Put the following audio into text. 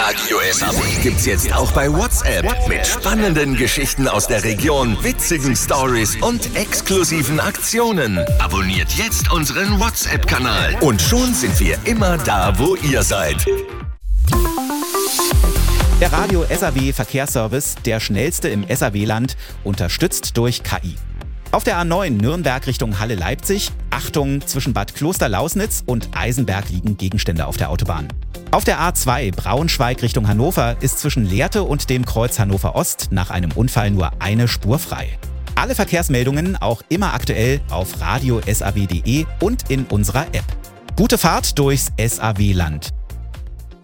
Radio SAW gibt's jetzt auch bei WhatsApp. Mit spannenden Geschichten aus der Region, witzigen Stories und exklusiven Aktionen. Abonniert jetzt unseren WhatsApp-Kanal. Und schon sind wir immer da, wo ihr seid. Der Radio SAW Verkehrsservice, der schnellste im SAW-Land, unterstützt durch KI. Auf der A9 Nürnberg Richtung Halle-Leipzig, Achtung, zwischen Bad Klosterlausnitz und Eisenberg liegen Gegenstände auf der Autobahn. Auf der A2 Braunschweig Richtung Hannover ist zwischen Lehrte und dem Kreuz Hannover Ost nach einem Unfall nur eine Spur frei. Alle Verkehrsmeldungen auch immer aktuell auf radiosaw.de und in unserer App. Gute Fahrt durchs SAW-Land.